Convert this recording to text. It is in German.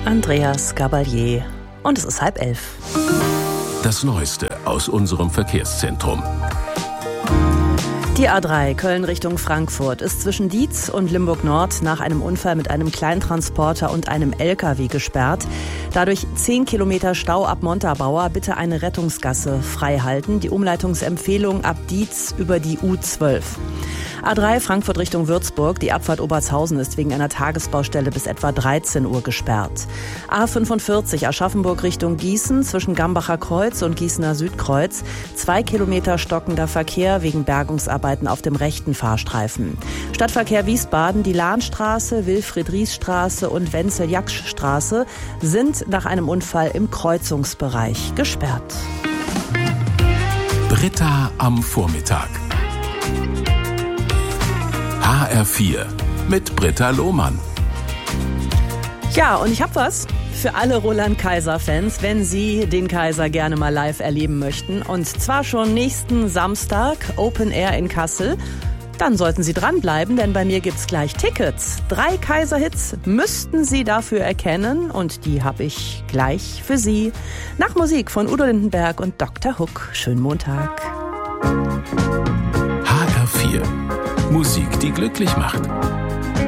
Andreas Gabalier. Und es ist 10:30. Das Neueste aus unserem Verkehrszentrum. Die A3 Köln Richtung Frankfurt ist zwischen Dietz und Limburg-Nord nach einem Unfall mit einem Kleintransporter und einem LKW gesperrt. Dadurch 10 Kilometer Stau ab Montabaur. Bitte eine Rettungsgasse freihalten. Die Umleitungsempfehlung ab Dietz über die U12. A3 Frankfurt Richtung Würzburg. Die Abfahrt Obertshausen ist wegen einer Tagesbaustelle bis etwa 13 Uhr gesperrt. A45 Aschaffenburg Richtung Gießen zwischen Gambacher Kreuz und Gießener Südkreuz. 2 Kilometer stockender Verkehr wegen Bergungsarbeiten auf dem rechten Fahrstreifen. Stadtverkehr Wiesbaden, die Lahnstraße, Wilfried-Ries-Straße und Wenzel-Jaksch-Straße sind nach einem Unfall im Kreuzungsbereich gesperrt. Britta am Vormittag. HR4 mit Britta Lohmann. Ja, und ich habe was für alle Roland-Kaiser-Fans, wenn Sie den Kaiser gerne mal live erleben möchten. Und zwar schon nächsten Samstag, Open Air in Kassel. Dann sollten Sie dranbleiben, denn bei mir gibt's gleich Tickets. 3 Kaiser-Hits müssten Sie dafür erkennen und die habe ich gleich für Sie. Nach Musik von Udo Lindenberg und Dr. Hook. Schönen Montag. HR4. Musik, die glücklich macht.